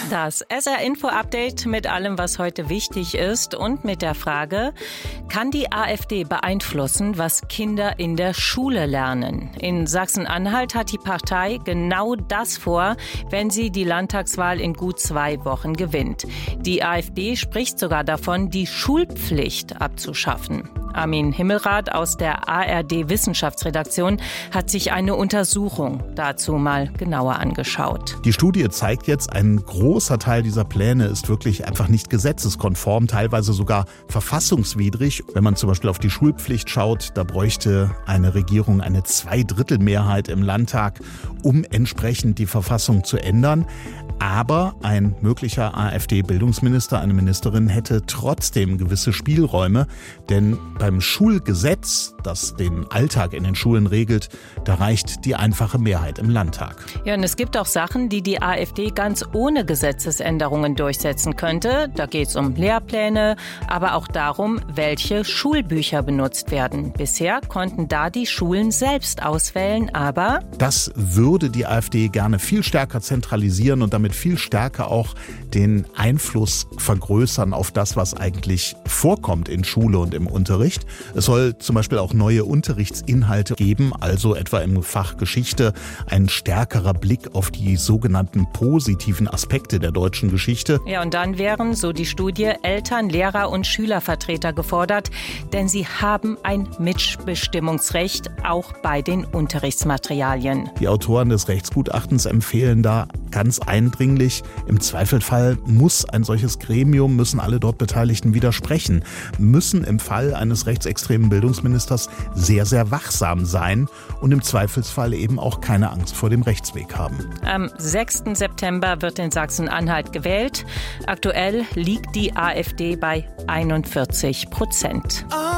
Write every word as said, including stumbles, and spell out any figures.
Das S R-Info-Update mit allem, was heute wichtig ist und mit der Frage, kann die AfD beeinflussen, was Kinder in der Schule lernen? In Sachsen-Anhalt hat die Partei genau das vor, wenn sie die Landtagswahl in gut zwei Wochen gewinnt. Die AfD spricht sogar davon, die Schulpflicht abzuschaffen. Armin Himmelrath aus der A R D-Wissenschaftsredaktion hat sich eine Untersuchung dazu mal genauer angeschaut. Die Studie zeigt jetzt, ein großer Teil dieser Pläne ist wirklich einfach nicht gesetzeskonform, teilweise sogar verfassungswidrig. Wenn man zum Beispiel auf die Schulpflicht schaut, da bräuchte eine Regierung eine Zweidrittelmehrheit im Landtag, um entsprechend die Verfassung zu ändern. Aber ein möglicher AfD-Bildungsminister, eine Ministerin, hätte trotzdem gewisse Spielräume, denn beim Schulgesetz, das den Alltag in den Schulen regelt, da reicht die einfache Mehrheit im Landtag. Ja, und es gibt auch Sachen, die die AfD ganz ohne Gesetzesänderungen durchsetzen könnte. Da geht es um Lehrpläne, aber auch darum, welche Schulbücher benutzt werden. Bisher konnten da die Schulen selbst auswählen, aber das würde die AfD gerne viel stärker zentralisieren und damit viel stärker auch den Einfluss vergrößern auf das, was eigentlich vorkommt in Schule und im Unterricht. Es soll zum Beispiel auch neue Unterrichtsinhalte geben, also etwa im Fach Geschichte ein stärkerer Blick auf die sogenannten positiven Aspekte der deutschen Geschichte. Ja, und dann wären, so die Studie, Eltern, Lehrer und Schülervertreter gefordert, denn sie haben ein Mitbestimmungsrecht, auch bei den Unterrichtsmaterialien. Die Autoren des Rechtsgutachtens empfehlen da ganz eindringlich, im Zweifelsfall muss ein solches Gremium, müssen alle dort Beteiligten widersprechen, müssen im Fall eines rechtsextremen Bildungsministers sehr, sehr wachsam sein und im Zweifelsfall eben auch keine Angst vor dem Rechtsweg haben. Am sechsten September wird in Sachsen-Anhalt gewählt. Aktuell liegt die AfD bei einundvierzig Prozent.